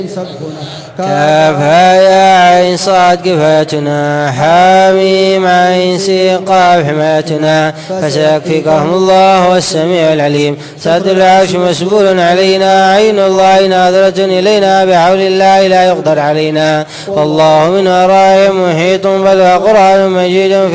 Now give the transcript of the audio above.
كافها يا عين صاد كفايتنا حاميم عين سين قاف حمايتنا فسيكفيكهم الله والسميع العليم سد العرش مسبول علينا عين الله ناظرة إلينا بحول الله لا يقدر علينا والله من ورائهم محيط بل وقرآن مجيد